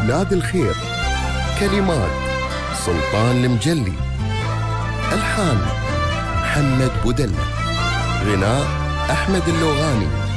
نادي الخير. كلمات سلطان المجلي. ألحان محمد بودلة. غناء أحمد اللوغاني.